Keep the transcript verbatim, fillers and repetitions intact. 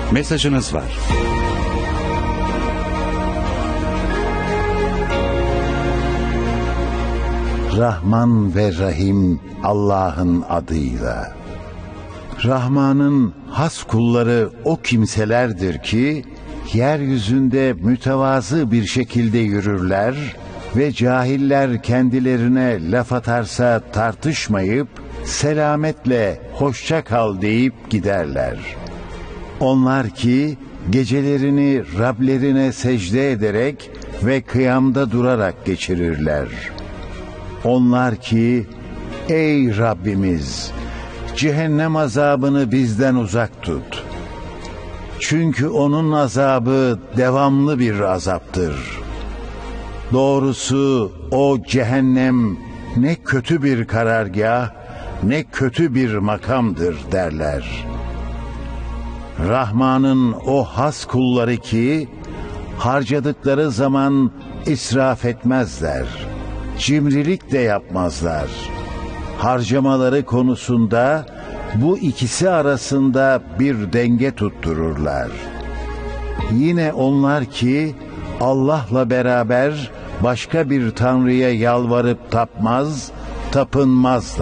Mesajınız var. Rahman ve Rahim Allah'ın adıyla. Rahman'ın has kulları o kimselerdir ki, yeryüzünde mütevazı bir şekilde yürürler ve cahiller kendilerine laf atarsa tartışmayıp, selametle hoşça kal deyip giderler. Onlar ki, gecelerini Rablerine secde ederek ve kıyamda durarak geçirirler. Onlar ki, ey Rabbimiz, cehennem azabını bizden uzak tut. Çünkü onun azabı devamlı bir azaptır. Doğrusu o cehennem ne kötü bir karargah, ne kötü bir makamdır derler. Rahman'ın o has kulları ki, harcadıkları zaman israf etmezler. Cimrilik de yapmazlar. Harcamaları konusunda bu ikisi arasında bir denge tuttururlar. Yine onlar ki Allah'la beraber başka bir tanrıya yalvarıp tapmaz, tapınmazlar.